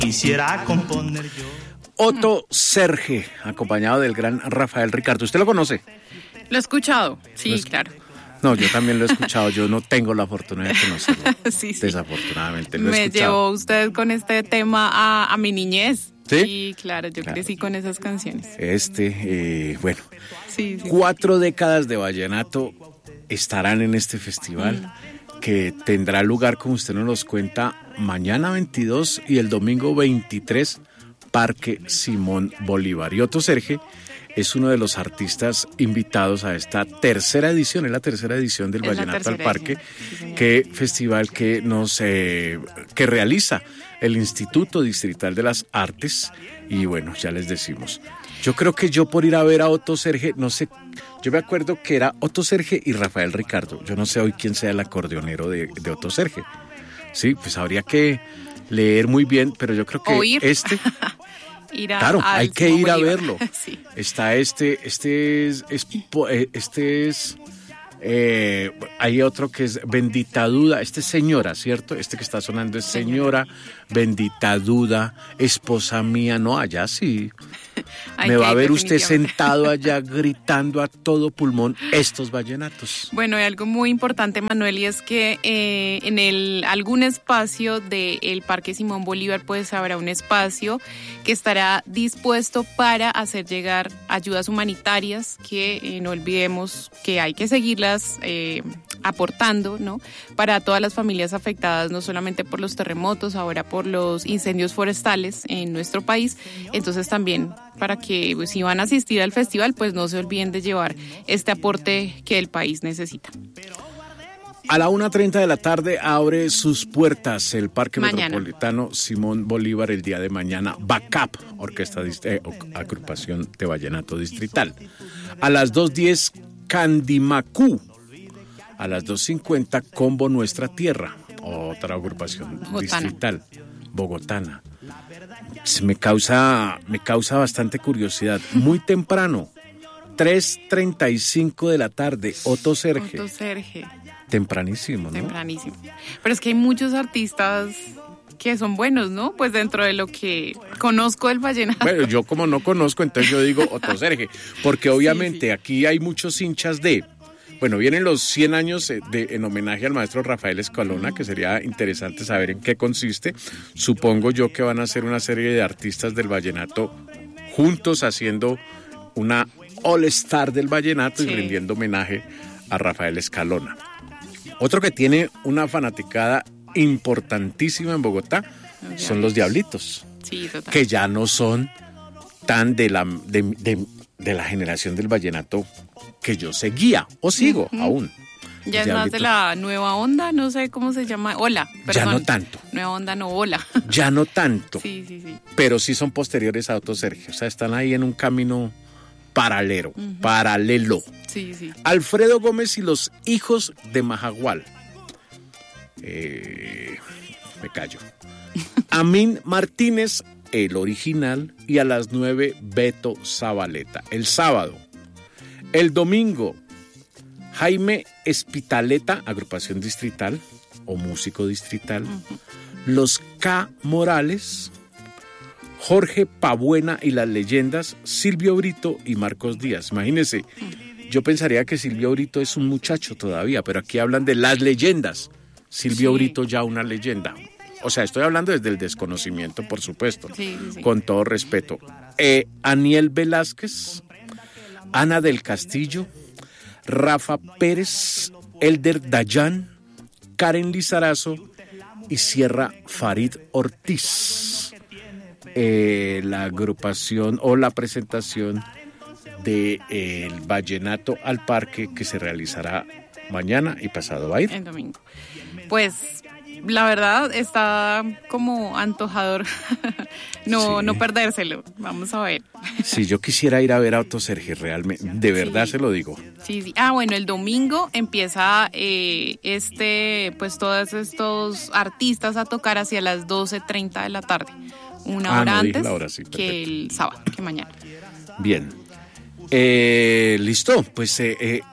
quisiera componer yo. Otto Serge, acompañado del gran Rafael Ricardo. ¿Usted lo conoce? Lo he escuchado, sí, claro. No, yo también lo he escuchado, yo no tengo la fortuna de conocerlo. Sí. Desafortunadamente lo he Me escuchado. llevó usted con este tema a mi niñez. ¿Sí? Claro, yo crecí con esas canciones. Bueno, Sí. 4 décadas de vallenato estarán en este festival que tendrá lugar, como usted nos los cuenta, mañana 22 y el domingo 23, Parque Simón Bolívar. Y Otto Serge es uno de los artistas invitados a esta tercera edición, es la tercera edición del Vallenato al Parque, que festival que que realiza el Instituto Distrital de las Artes. Y bueno, ya les decimos, yo creo que yo por ir a ver a Otto Serge, no sé, yo me acuerdo que era Otto Serge y Rafael Ricardo, yo no sé hoy quién sea el acordeonero de Otto Serge. Sí, pues habría que leer muy bien, pero yo creo que claro, hay que ir a verlo. Sí. Está hay otro que es Bendita Duda, es señora, ¿cierto? Este que está sonando es señora, Bendita Duda, esposa mía, no, allá sí. Me va a ver usted sentado allá gritando a todo pulmón estos vallenatos. Bueno, hay algo muy importante, Manuel, y es que en algún espacio del Parque Simón Bolívar pues habrá un espacio que estará dispuesto para hacer llegar ayudas humanitarias que no olvidemos que hay que seguirlas aportando, ¿no? Para todas las familias afectadas, no solamente por los terremotos, ahora por los incendios forestales en nuestro país. Entonces también para que pues, si van a asistir al festival, pues no se olviden de llevar este aporte que el país necesita. A la 1:30 de la tarde abre sus puertas el Parque Mañana. Metropolitano Simón Bolívar el día de mañana. Backup, agrupación de vallenato distrital. A las 2:10, Candimacú. A las 2:50, Combo Nuestra Tierra, otra agrupación distrital, bogotana. Me causa bastante curiosidad. Muy temprano, 3:35 de la tarde, Otto Serge. Otto Serge. Tempranísimo, ¿no? Tempranísimo. Pero es que hay muchos artistas que son buenos, ¿no? Pues dentro de lo que conozco del vallenato. Bueno, yo como no conozco, entonces yo digo Otto Serge, porque obviamente aquí hay muchos hinchas bueno, vienen los 100 años en homenaje al maestro Rafael Escalona, que sería interesante saber en qué consiste. Supongo yo que van a ser una serie de artistas del vallenato juntos haciendo una all-star del vallenato y rindiendo homenaje a Rafael Escalona. Otro que tiene una fanaticada importantísima en Bogotá son los Diablitos, que ya no son tan de la generación del vallenato que yo seguía o sigo aún. Ya es más de la nueva onda, no sé cómo se llama. Ola, perdón. Ya no tanto. Nueva onda, no, ola. Ya no tanto. Sí. Pero sí son posteriores a Otto Serge. O sea, están ahí en un camino paralelo. Sí. Alfredo Gómez y los hijos de Majagual. Me callo. Amín Martínez, el original, y a las 9, Beto Zabaleta. El sábado. El domingo, Jaime Espitaleta, agrupación distrital o músico distrital. Los K. Morales, Jorge Pabuena y las leyendas, Silvio Brito y Marcos Díaz. Imagínense, yo pensaría que Silvio Brito es un muchacho todavía, pero aquí hablan de las leyendas. Silvio Brito ya una leyenda. O sea, estoy hablando desde el desconocimiento, por supuesto, con todo respeto. Aniel Velázquez, Ana del Castillo, Rafa Pérez, Elder Dayan, Karen Lizarazo y Sierra Farid Ortiz. La agrupación o la presentación del Vallenato al Parque que se realizará mañana y pasado va a ir. El domingo. Pues la verdad está como antojador no perdérselo. Vamos a ver. Sí, yo quisiera ir a ver a Otto Serge, realmente, de verdad se lo digo. Sí. Bueno, el domingo empieza pues todos estos artistas a tocar hacia las 12:30 de la tarde. Una hora antes que el sábado, que mañana. Bien. Listo, pues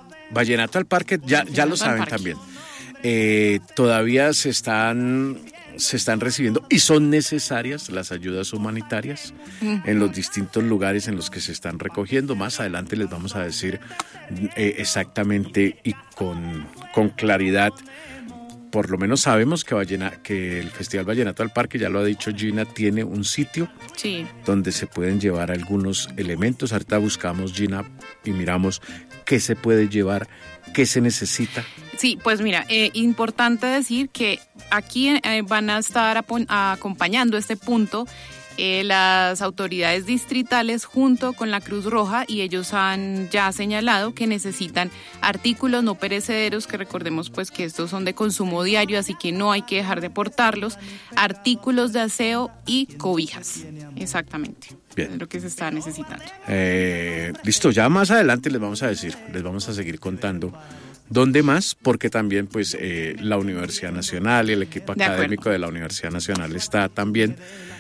Vallenato al Parque, ya lo saben también. Todavía se están se están recibiendo y son necesarias las ayudas humanitarias en los distintos lugares en los que se están recogiendo. Más adelante les vamos a decir exactamente y con claridad. Por lo menos sabemos que el Festival Vallenato al Parque, ya lo ha dicho Gina, tiene un sitio donde se pueden llevar algunos elementos. Ahorita buscamos, Gina, y miramos qué se puede llevar, qué se necesita. Sí, pues mira, importante decir que aquí van a estar acompañando este punto las autoridades distritales junto con la Cruz Roja, y ellos han ya señalado que necesitan artículos no perecederos, que recordemos pues que estos son de consumo diario, así que no hay que dejar de portarlos, artículos de aseo y cobijas. Exactamente. Bien. Es lo que se está necesitando. Listo, ya más adelante les vamos a decir, les vamos a seguir contando dónde más, porque también pues la Universidad Nacional y el equipo académico de la Universidad Nacional está también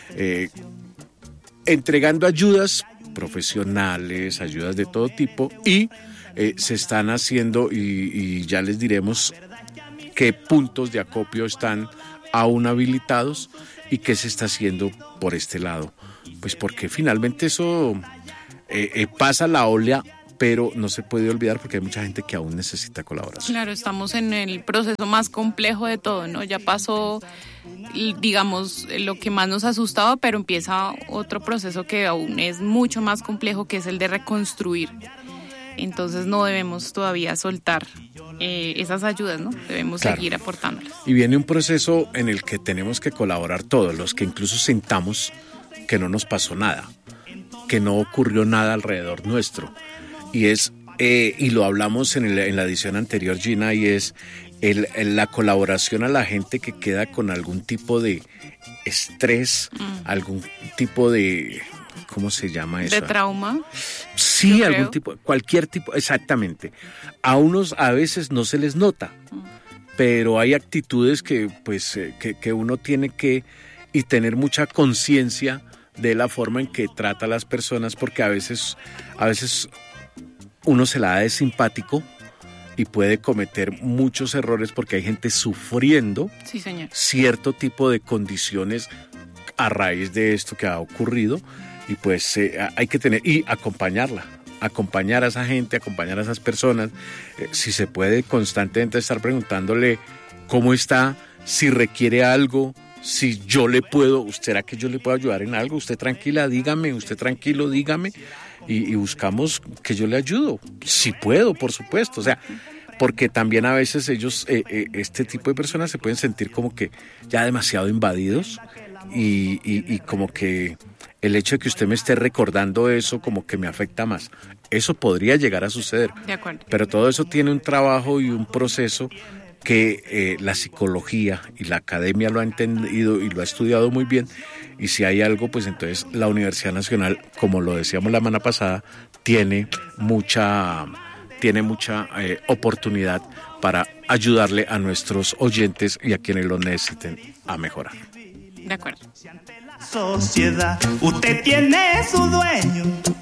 entregando ayudas profesionales, ayudas de todo tipo, y se están haciendo, y ya les diremos qué puntos de acopio están aún habilitados y qué se está haciendo por este lado. Pues porque finalmente eso pasa la ola, pero no se puede olvidar porque hay mucha gente que aún necesita colaboración. Claro, estamos en el proceso más complejo de todo, ¿no? Ya pasó, digamos, lo que más nos ha asustado, pero empieza otro proceso que aún es mucho más complejo, que es el de reconstruir. Entonces no debemos todavía soltar esas ayudas, ¿no? Debemos seguir aportándolas. Y viene un proceso en el que tenemos que colaborar todos, los que incluso sintamos que no nos pasó nada, que no ocurrió nada alrededor nuestro. Y lo hablamos en la edición anterior, Gina, y es la colaboración a la gente que queda con algún tipo de estrés, algún tipo de, ¿cómo se llama eso? ¿De trauma? Sí, algún tipo, cualquier tipo, exactamente. A unos a veces no se les nota, pero hay actitudes que uno tiene que y tener mucha conciencia de la forma en que trata a las personas, porque a veces uno se la da de simpático y puede cometer muchos errores porque hay gente sufriendo cierto tipo de condiciones a raíz de esto que ha ocurrido, y pues hay que tener y acompañar a esa gente, acompañar a esas personas, si se puede constantemente estar preguntándole cómo está, si requiere algo, si yo le puedo, ¿será que yo le puedo ayudar en algo? Usted tranquila, dígame, usted tranquilo, dígame, y buscamos que yo le ayudo, si puedo, por supuesto, o sea, porque también a veces ellos, este tipo de personas se pueden sentir como que ya demasiado invadidos, y como que el hecho de que usted me esté recordando eso como que me afecta más. Eso podría llegar a suceder. De acuerdo. Pero todo eso tiene un trabajo y un proceso que la psicología y la academia lo ha entendido y lo ha estudiado muy bien, y si hay algo, pues entonces la Universidad Nacional, como lo decíamos la semana pasada, tiene mucha oportunidad para ayudarle a nuestros oyentes y a quienes lo necesiten a mejorar. De acuerdo. Sociedad, usted tiene su dueño.